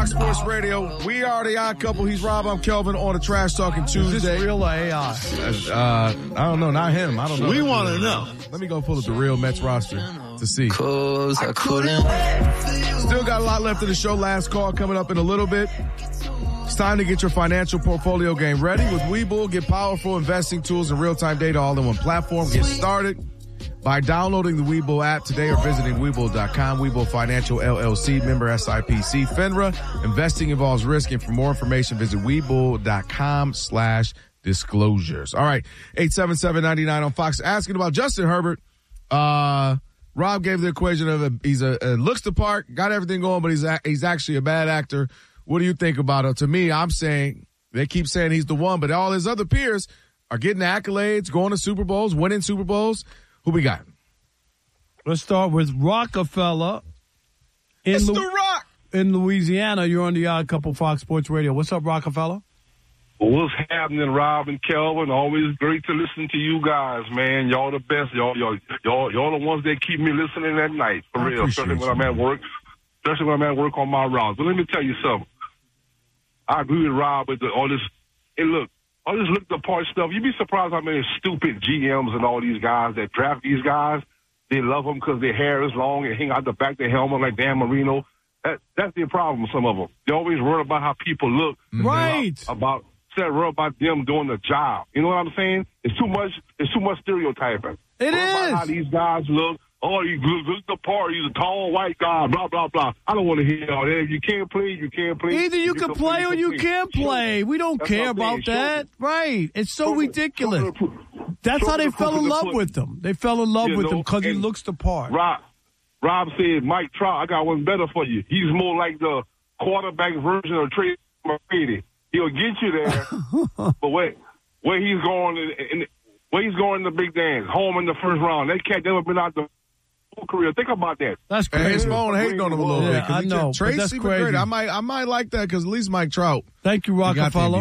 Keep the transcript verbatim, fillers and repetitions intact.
Fox Sports Radio. We are the Odd Couple. He's Rob. I'm Kelvin on a Trash Talking Tuesday. Is this real or A I? Uh, I don't know. Not him. I don't know. We want to know. Let me go pull up the real Mets roster to see. Cause I couldn't. Still got a lot left of the show. Last call coming up in a little bit. It's time to get your financial portfolio game ready with Webull. Get powerful investing tools and real-time data all in one platform. Get started by downloading the Webull app today or visiting Webull dot com. Webull Financial L L C, member S I P C, FINRA. Investing involves risk, and for more information, visit Webull dot com slash disclosures. All right, eight seven seven, nine nine on Fox. Asking about Justin Herbert. Uh, Rob gave the equation of a, he's a, a looks the part, got everything going, but he's a, he's actually a bad actor. What do you think about it? To me, I'm saying they keep saying he's the one, but all his other peers are getting accolades, going to Super Bowls, winning Super Bowls. Who we got? Let's start with Rockefeller. In It's Lu- the Rock. In Louisiana, you're on the Odd Couple Fox Sports Radio. What's up, Rockefeller? What's happening, Rob and Kelvin? Always great to listen to you guys, man. Y'all the best. Y'all, y'all, y'all, y'all the ones that keep me listening at night, for I real. Especially when you, I'm at work. Especially when I'm at work on my routes. But let me tell you something. I agree with Rob with the, all this. Hey, look, all this look the part stuff. You'd be surprised how many stupid G Ms and all these guys that draft these guys. They love them because their hair is long and hang out the back of their helmet like Dan Marino. That, that's the problem with some of them. They always worry about how people look. Right. About, instead of about them doing the job. You know what I'm saying? It's too much, it's too much stereotyping. It worry is. About how these guys look. Oh, he look the part. He's a tall white guy, blah, blah, blah. I don't want to hear all that. If you can't play, you can't play. Either you, you can play or you can't play. We don't That's care about that. Right. It's so Show me- ridiculous. show me the- That's show how me they the fell proof in of the love pudding. with him. They fell in love You with him know, because he and looks the part. Rob, Rob said, Mike Trout, I got one better for you. He's more like the quarterback version of Trey McGrady. He'll get you there, but wait, where he's going in, in where he's going in the big dance, home in the first round. That cat never been out the whole career. Think about that. That's Hey, crazy. it's Bone hating on him a little Yeah, bit. 'cause I he know, just- but Tracy that's McGrady. crazy. I might, I might like that because at least Mike Trout. Thank you, got the Rockefeller.